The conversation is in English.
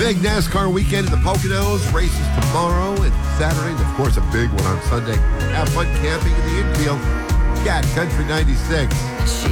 Big NASCAR weekend in the Poconos. Races tomorrow and Saturday. And, of course, a big one on Sunday. Have fun camping in the infield. Cat Country 96.